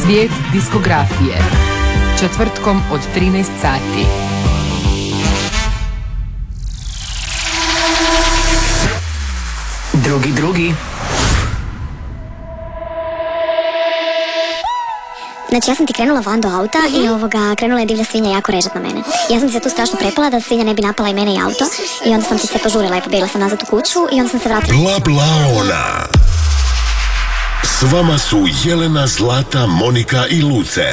Svijet diskografije. Četvrtkom od 13 sati. Drugi. Znači, ja sam ti krenula van do auta i krenula je divlja svinja jako režat na mene. Ja sam ti se tu strašno prepala da svinja ne bi napala i mene i auto. I onda sam ti se požurila i pobjegla sam nazad u kuću i onda sam se vratila. Bla S vama su Jelena, Zlata, Monika i Luce.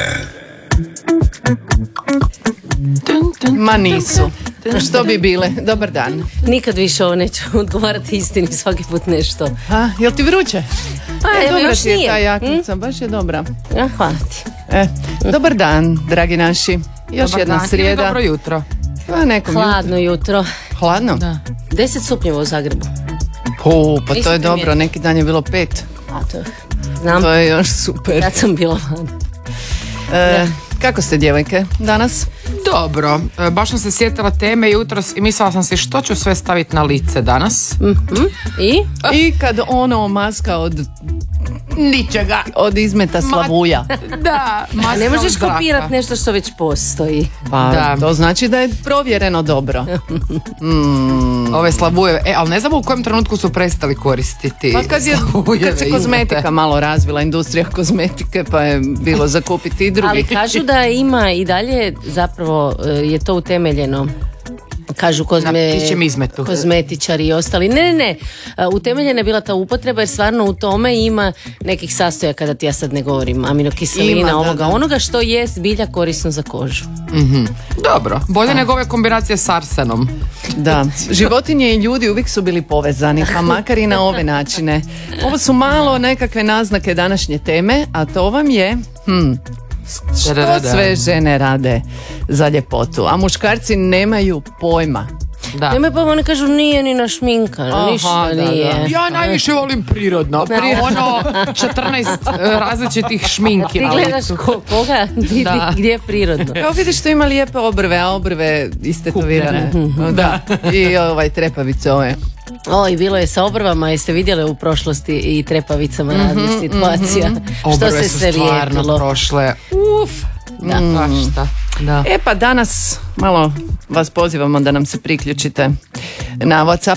Ma nisu. Što bi bile? Dobar dan. Nikad više ovo neću odgovarati istini, svaki put nešto. Jel ti vruće? Evo, dobra još ti je nije. ta jaknica, baš je dobra. Hvala ti. Dobar dan, dragi naši. Još Dobar jedna dan. srijeda. Ili dobro jutro. Hladno jutro. Hladno? Da. 10 stupnjeva u Zagrebu. Pa to je dobro, neki dan je bilo 5. Znam. To je još super. Kad sam bila van. Kako ste, djevojke, danas? Dobro, baš sam se sjetila teme jutros i mislila sam si što ću sve staviti na lice danas. I kad ono maska od ničega. Od izmeta slavuja. Da, maska ne možeš od zraka. kopirati nešto što već postoji. Pa Da. to znači da je provjereno dobro. Ove slavuje, ali ne znamo u kojem trenutku su prestali koristiti. Pa kad se kozmetika malo razvila, industrija kozmetike, pa je bilo zakupiti i drugi. Ali kažu da ima i dalje, zapravo je to utemeljeno. Kažu ptičjem izmetu. kozmetičari i ostali. Ne. Utemeljena je bila ta upotreba jer stvarno u tome ima nekih sastojaka, da ti ja sad ne govorim, aminokiselina, onoga što je zbilja korisno za kožu. Mm-hmm. Dobro, bolje nego ove kombinacije s arsenom. Da, životinje i ljudi uvijek su bili povezani, pa makar i na ove načine. Ovo su malo nekakve naznake današnje teme, a to vam je... Što sve žene rade za ljepotu, a muškarci nemaju pojma. Da. Nemaju pojma, oni kažu nije ni našminkano, ništa nije. Ja najviše volim prirodno. 14 različitih šminki ti na gledaš licu. koga, gdje je prirodno. Kao vidiš što ima lijepe obrve, a obrve istetovirane. Da, i trepavice ove. I bilo je sa obrvama, jeste vidjeli u prošlosti i trepavicama raznih situacija. Obrve Što se su sve stvarno lijepilo. prošle. Da. Šta? Da. Pa danas malo vas pozivamo da nam se priključite na WhatsApp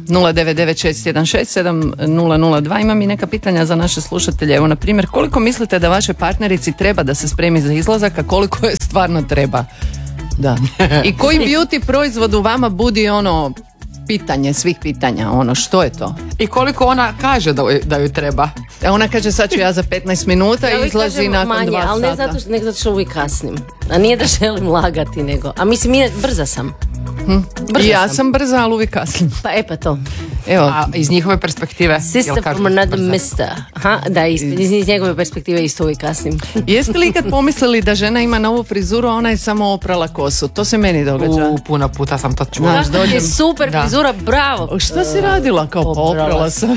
0996167002. Imam i neka pitanja za naše slušatelje. Evo, na primjer, koliko mislite da vašoj partnerici treba da se spremi za izlazak, a koliko je stvarno treba? Da. I koji beauty proizvod u vama budi pitanje svih pitanja, što je to? I koliko ona kaže da joj treba? Ona kaže sad ću ja za 15 minuta i izlazi nakon manje, 2 sata. ali ne zato što uvijek kasnim. A nije da želim lagati, nego... A mislim, brza sam. I ja sam brza, ali uvijek kasnim. Pa to. Evo. A iz njihove perspektive? Sister from another mister. Da, iz njegove perspektive isto uvijek kasnim. Jeste li ikad pomislili da žena ima novu frizuru, a ona je samo oprala kosu? To se meni događa. Puno puta sam to čula. Je super frizura, bravo. Šta si radila? Kao oprala sam.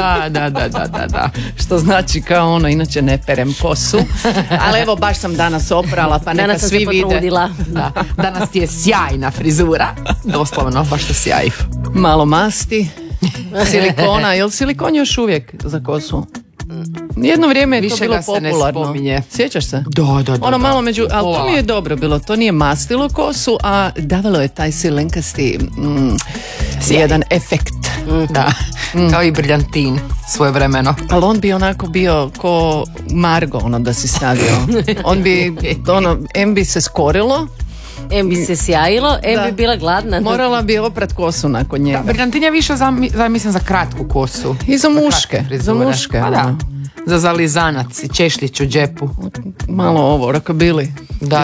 Da. Što znači kao inače ne perem kosu. Ali evo, baš sam danas oprala, pa neka danas svi vide. Danas sam se potrudila. Da. Danas ti je sjajna frizura. Doslovno, baš to sjaji. Malo masti. Silikona, jel silikon još uvijek za kosu? Jedno vrijeme je više to bilo popularno. Sjećaš se? Da. Malo među, ali to mi je dobro bilo, to nije mastilo kosu, a davalo je taj silenkasti jedan efekt. Da, kao i briljantin svojevremeno. Ali on bi onako bio ko Margo, da si stavio. On bi, bi se skorilo, bi se sjajilo, bi bila gladna. Morala bi oprat kosu nakon njega. Briljantin je više mislim za kratku kosu. I za muške. Za muške. Pa da. Za zalizanac i češljić u džepu. Malo rockabilly. Da.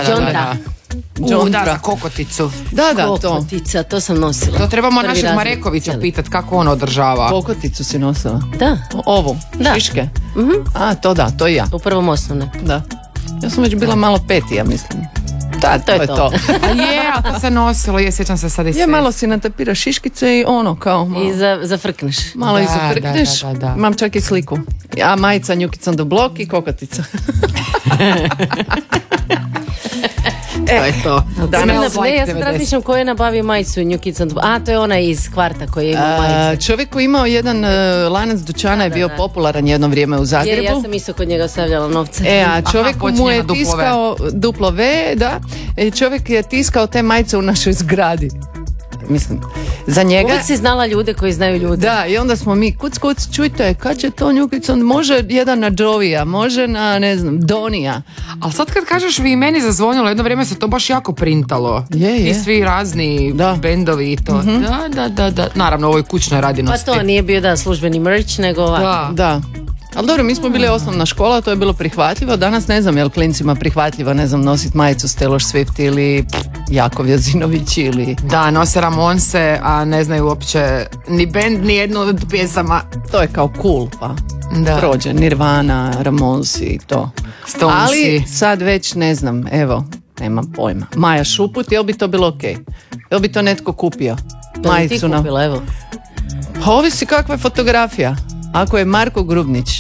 Da, za kokoticu. Da, kokotica, to sam nosila. To trebamo našeg Marekovića pitati kako on održava. Kokoticu si nosila? Da. Ovu, šiške? A, to i ja. U prvom osnovne. Da. Ja sam već bila malo peti, ja mislim. Da, to je to. A to se nosilo, sjećam se sad i sve. Je, malo si natapira šiškice i kao malo. I zafrkneš. Malo i zafrkneš. Da. Imam čak i sliku. Ja majica Njukican do blok i kokotica. To je to. Ja sad razmišljam ko je nabavio majicu New Kids on the Block. To je ona iz kvarta koji je imao majice. Čovjek koji imao jedan lanac dućana je bio popularan jedno vrijeme u Zagrebu. Ja sam isto kod njega ostavljala novce. A čovjek mu je tiskao duplo V, da. Čovjek je tiskao te majice u našoj zgradi. Mislim, za njega... Uvijek si znala ljude koji znaju ljude. Da, i onda smo mi, kuc, čujte, kad će to New Kids on, može jedan na Jovija, može na, ne znam, Donija. Ali sad kad kažeš vi meni zazvonilo, jedno vrijeme se to baš jako printalo. Je. I svi razni bendovi i to. Mm-hmm. Da. Naravno, u ovoj kućnoj radinosti. Pa to nije bio službeni merch, nego ovako. Da. Ali dobro, mi smo bili osnovna škola, to je bilo prihvatljivo. Danas ne znam je li klincima prihvatljivo, ne znam, nositi majicu Taylor Swift ili Jakov Jozinović ili... Da, nose Ramonse, a ne znaju uopće ni band, ni jednu od pjesama. To je kao cool, pa prođe. Nirvana, Ramonsi i to. Stonesi. Ali sad već ne znam, evo, nemam pojma. Maja Šuput, jel bi to bilo okej? Jel bi to netko kupio? Da bi ti kupila, evo. Ovisi kakva je fotografija. Ako je Marko Grubnić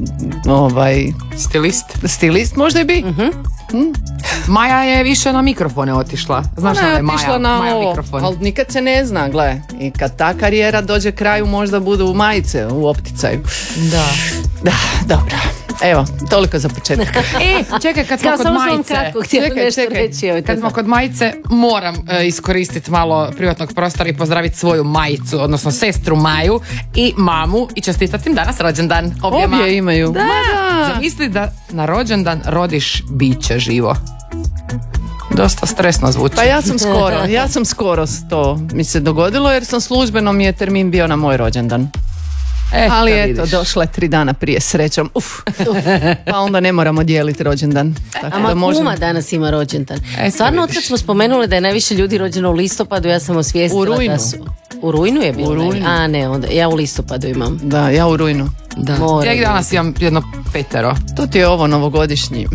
stilist, možda i bi. Maja je više na mikrofone otišla. Znaš ona je otišla na Maja ovo, mikrofon. ali nikad se ne zna, gle. I kad ta karijera dođe kraju, možda budu majice u opticaju. Da, dobro. Evo, toliko za početak. Čekaj, kad smo kod majice. Kad smo kod majice, moram iskoristiti malo privatnog prostora i pozdraviti svoju majicu, odnosno sestru Maju i mamu i čestitati im danas rođendan. Obje imaju. Da. Zamisli da na rođendan rodiš biće živo. Dosta stresno zvuči. Pa ja sam skoro to mi se dogodilo jer sam službeno mi je termin bio na moj rođendan. Ali eto, došla je 3 dana prije, srećom. Pa onda ne moramo dijeliti rođendan. Kuma danas ima rođendan. Stvarno, otkad smo spomenuli da je najviše ljudi rođeno u listopadu, ja sam osvijestila da su... U rujnu je bilo? A ne, onda ja u listopadu imam. Da, ja u rujnu. Ja danas imam jedno 5. To ti je ovo novogodišnji.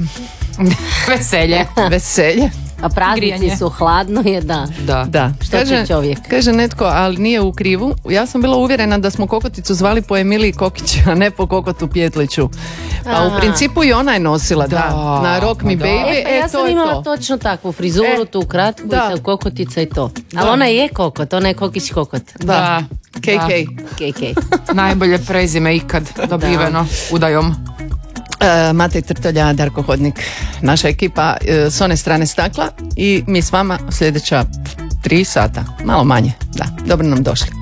Veselje. A praznici su, hladno je, da. Što će čovjek? Kaže netko, ali nije u krivu. Ja sam bila uvjerena da smo Kokoticu zvali po Emiliji Kokić, a ne po Kokotu Pjetliću. Pa u principu i ona je nosila, na Rock Me Baby. Ja sam imala točno takvu frizuru, tu kratku i ta Kokotica i to. Ali ona je Kokot, ona je Kokić Kokot. Da. KK. Najbolje prezime ikad dobiveno udajom. Matej Trtolja, Darko Hodnik, naša ekipa s one strane stakla i mi s vama sljedeća 3 sata, malo manje, dobro nam došli.